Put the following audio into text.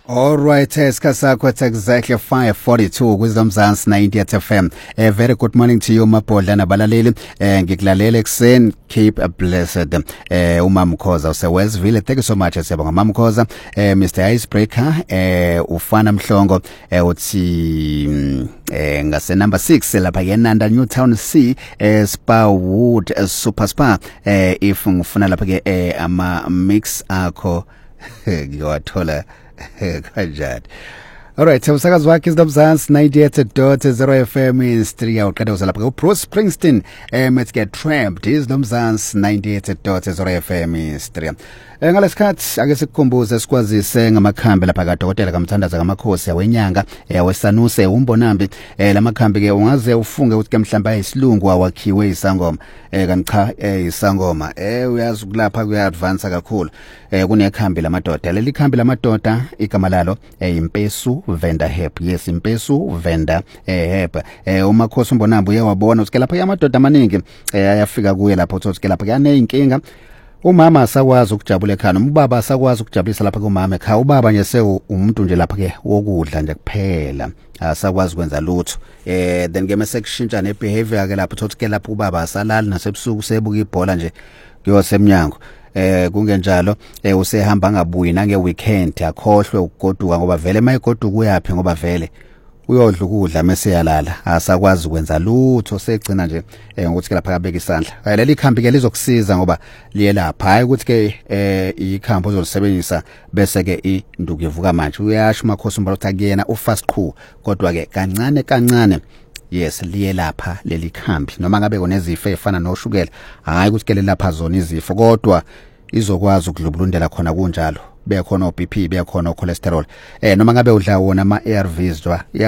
All right, isikhathi it's exactly 5:42 kwiZomzansi 90 FM. Very good morning to you mabhodla nabalaleli. Ngikulalele ekseni, keep blessed. Umamkhoza useWestville. Thank you so much siyabonga Mamkhoza. Mr Icebreaker, ufana Mhlongo uthi ngase number 6 lapha eNanda Newtown C, Spa Wood Super Spa. If ngifuna lapha ke ama mix akho ngiyathola kanjani. Alright, umsakazi wakhe iZomzansi 98.0 FM Ministry awuqedeza lapha ku Bruce Springsteen let's get trapped iZomzansi 98.0 FM Ministry. Ngalesikhathi ake sikukhumbuze sikwazise ngamakhambi lapha kaDokotela kaMthandaza kaMakhosi yawenyanga yawesanuse umbonambi lamakhambi ke ungaze ufunge ukuthi ke mhlamba isilungu awakhiwe isangoma kanti cha isangoma uyazi kulapha kuya advance kakhulu kunekhambi lamadoda leli khambi lamadoda igama lalo impesu Venda Hep. Yes, impesu Venda Hep. Umakhosi umbonambi uyawabona ukuthi lapha amadoda amaningi ayafika kuye lapho ukuthi lapha kuyane inkinga. Umama asakwazi ukujabula ekhaya, ubaba asakwazi ukujabulisa lapha kumama ekhaya. Ubaba nje umuntu nje lapha ke wokudla nje kuphela. Asakwazi ukwenza lutho. Then ke mase kushintsha ne behavior ke lapho ukuthi ke lapha ubaba asalali nasebusuku sebuka ibhola nje kuyosemnyango. Kungenjalo usehamba ngabuyi nange weekend akhohlwe ukugoduka ngoba vele mayigoduka uyaphhi ngoba vele uyodla ukudla mase yalala asakwazi ukwenza lutho segcina nje ukuthi ke lapha kabeka isandla leli khambi ke lizokusiza ngoba liye lapha hayi ukuthi ke ikhambi ozolisebenzisa bese ke induku ivuka manje uyasho Makhosi umbalo ukuthi kuyena ufast crew kodwa ke kancane yes liye lapha leli khambi noma ngabe konezifo efana noshukela hayi ukuthi ke lapha zona izifo kodwa izokwazi ukudlubulundela khona kunjalo bekhona oBP bekhona ocholesterol noma ngabe udla wona ama ARVs jwa